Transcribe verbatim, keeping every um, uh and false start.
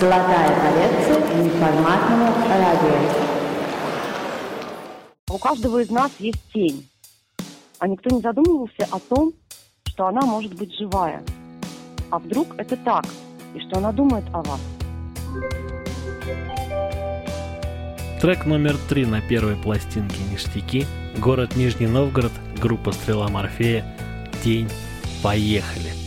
Золотая коллекция неформатного радио. У каждого из нас есть тень, а никто не задумывался о том, что она может быть живая. А вдруг это так, и что она думает о вас? Трек номер три на первой пластинке «Ништяки», город Нижний Новгород, группа «Стрела Морфея», «Тень». Поехали!